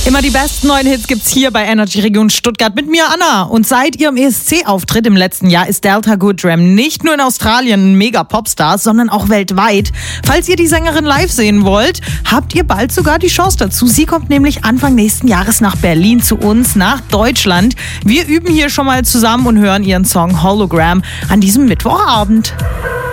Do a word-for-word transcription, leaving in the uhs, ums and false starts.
Immer die besten neuen Hits gibt's hier bei Energy Region Stuttgart mit mir, Anna. Und seit ihrem E S C-Auftritt im letzten Jahr ist Delta Goodrem nicht nur in Australien ein Mega-Popstar, sondern auch weltweit. Falls ihr die Sängerin live sehen wollt, habt ihr bald sogar die Chance dazu. Sie kommt nämlich Anfang nächsten Jahres nach Berlin zu uns, nach Deutschland. Wir üben hier schon mal zusammen und hören ihren Song Hologram an diesem Mittwochabend.